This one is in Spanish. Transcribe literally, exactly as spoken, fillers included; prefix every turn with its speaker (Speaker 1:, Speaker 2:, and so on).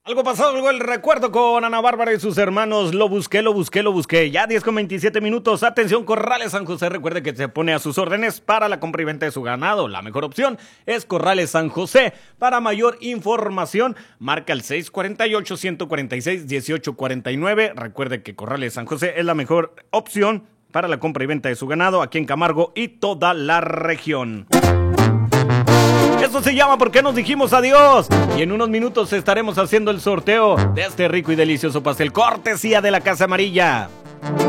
Speaker 1: Algo pasó, algo el recuerdo con Ana Bárbara y sus hermanos. Lo busqué, lo busqué, lo busqué. Ya diez con veintisiete minutos. Atención, Corrales San José. Recuerde que se pone a sus órdenes para la compra y venta de su ganado. La mejor opción es Corrales San José. Para mayor información, marca el seis cuatro ocho, uno cuatro seis, uno ocho cuatro nueve. Recuerde que Corrales San José es la mejor opción para la compra y venta de su ganado aquí en Camargo y toda la región. Eso se llama ¿Por qué nos dijimos adiós? Y en unos minutos estaremos haciendo el sorteo de este rico y delicioso pastel cortesía de la Casa Amarilla.